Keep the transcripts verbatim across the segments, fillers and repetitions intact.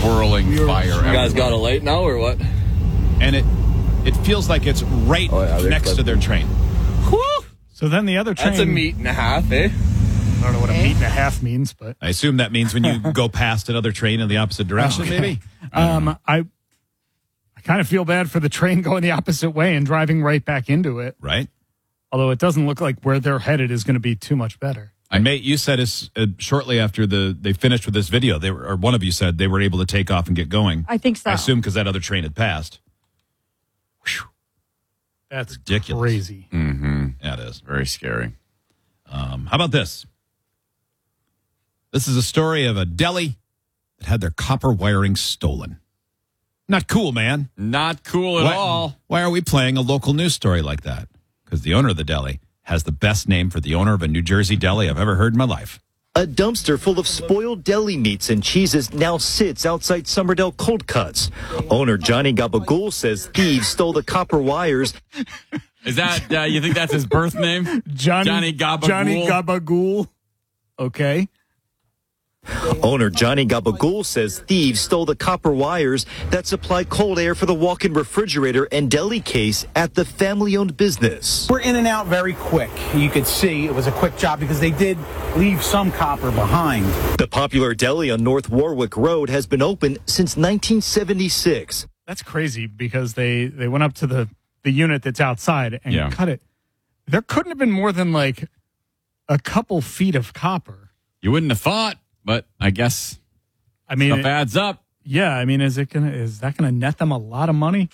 swirling fire. You guys got a light now or what? And it it feels like it's right Oh, yeah, next to their train. Whew! So then the other train... That's a meet and a half, eh? I don't know what a meet and a half means, but... I assume that means when you go past another train in the opposite direction, Okay. maybe? Um, I I kind of feel bad for the train going the opposite way and driving right back into it. Right. Although it doesn't look like where they're headed is going to be too much better. And mate, you said as, uh, shortly after the they finished with this video, they were, or one of you said they were able to take off and get going. I think so. I assume because that other train had passed. Whew. That's Ridiculous. crazy. Mm-hmm. Yeah, it is. Very scary. Um, how about this? This is a story of a deli that had their copper wiring stolen. Not cool, man. Not cool at Why, all. why are we playing a local news story like that? Because the owner of the deli has the best name for the owner of a New Jersey deli I've ever heard in my life. A dumpster full of spoiled deli meats and cheeses now sits outside Summerdale Cold Cuts. Owner Johnny Gabagool says thieves stole the copper wires. Is that, uh, you think that's his birth name? Johnny, Johnny Gabagool? Johnny Gabagool. Okay. Owner Johnny Gabagool says thieves stole the copper wires that supply cold air for the walk-in refrigerator and deli case at the family-owned business. We're in and out very quick. You could see it was a quick job because they did leave some copper behind. The popular deli on North Warwick Road has been open since nineteen seventy-six. That's crazy because they, they went up to the, the unit that's outside and Yeah. cut it. There couldn't have been more than like a couple feet of copper. You wouldn't have thought, but I guess I mean, stuff it- adds up. yeah, I mean, is it gonna is that gonna net them a lot of money?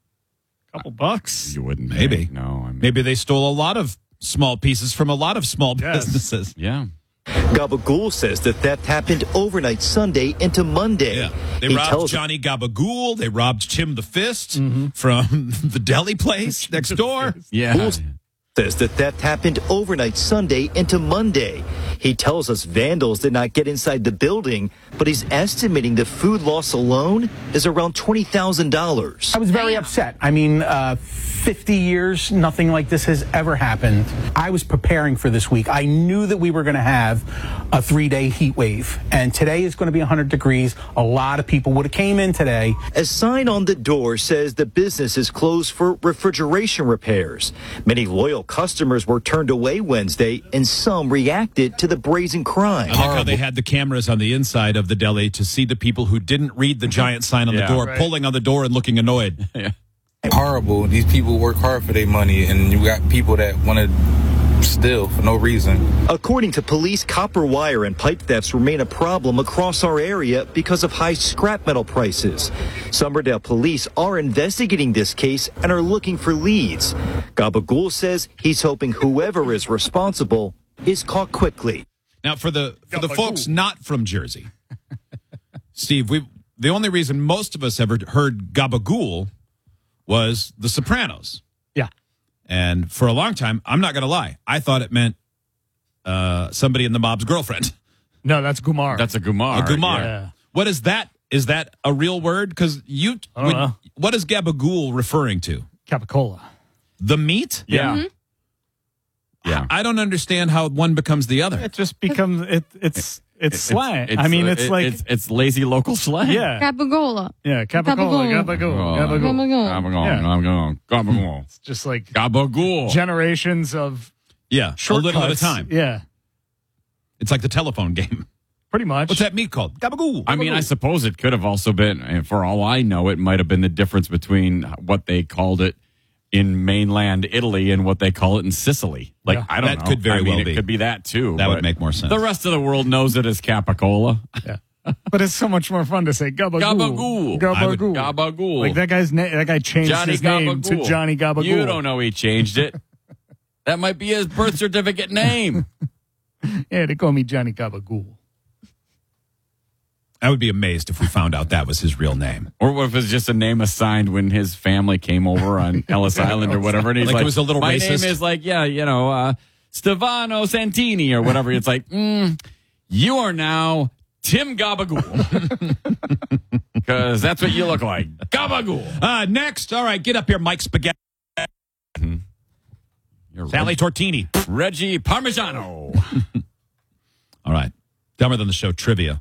A couple bucks? You wouldn't Maybe. think. No. I mean, Maybe they stole a lot of small pieces from a lot of small Yes. businesses. Yeah. Gabagool says the theft happened overnight Sunday into Monday. Yeah. They He robbed tells- Johnny Gabagool. They robbed Tim the Fist from the deli place next door. Yeah. Gould says the theft happened overnight Sunday into Monday. He tells us vandals did not get inside the building, but he's estimating the food loss alone is around twenty thousand dollars. I was very upset. I mean, uh, fifty years, nothing like this has ever happened. I was preparing for this week. I knew that we were going to have a three-day heat wave, and today is going to be one hundred degrees. A lot of people would have came in today. A sign on the door says the business is closed for refrigeration repairs. Many loyal customers were turned away Wednesday, and some reacted to the brazen crime. I like how they had the cameras on the inside of the deli to see the people who didn't read the giant sign on Yeah. the door, Right. pulling on the door and looking annoyed. Yeah. Horrible. These people work hard for their money, and you got people that want to steal for no reason. According to police, copper wire and pipe thefts remain a problem across our area because of high scrap metal prices. Summerdale police are investigating this case and are looking for leads. Gabagool says he's hoping whoever is responsible is caught quickly. Now, for the for the Gabagool. folks not from Jersey, Steve, we the only reason most of us ever heard Gabagool was The Sopranos. Yeah. And for a long time, I'm not going to lie, I thought it meant uh, somebody in the mob's girlfriend. No, that's Gumar. That's a Gumar. A Gumar. Yeah. What is that? Is that a real word? Because you, I don't when- know. what is Gabagool referring to? Capicola. The meat? Yeah. Yeah. I don't understand how one becomes the other. It just becomes it. It's it's slang. It's- I mean, uh, it's it- like it's, it's lazy local slang. yeah, Capicola. yeah, Capicola, Gabagool. Gabagool, Gabagool. Gabagool. Yeah. Gabagool. Gabagool. It's just like Gabagool. generations of Yeah, a little at a shortcuts. time. Yeah, It's like the telephone game. pretty much. What's that meat called? Gabagool. I mean, I suppose it could have also been, and for all I know, it might have been the difference between what they called it in mainland Italy and what they call it in Sicily. Like, Yeah. I don't That know. could very I mean, well it be. could be that too. That would but make more sense. The rest of the world knows it as Capicola. Yeah. But it's so much more fun to say Gabagool. Gabagool. I would- Gabagool. Gabagool. Like that guy's name. That guy changed Johnny his name Gabagool. to Johnny Gabagool. You don't know he changed it. That might be his birth certificate name. Yeah, they call me Johnny Gabagool. I would be amazed if we found out that was his real name. Or what if it's just a name assigned when his family came over on Ellis Island or whatever. And he's Like like, it was a little my racist? name is like, yeah, you know, uh, Stefano Santini or whatever. It's like, mm, you are now Tim Gabagool. Because that's what you look like. Gabagool. Uh, next, all right, get up here, Mike Spaghetti. You're Sally Tortini. Reggie Parmigiano. All right, dumber than the show trivia.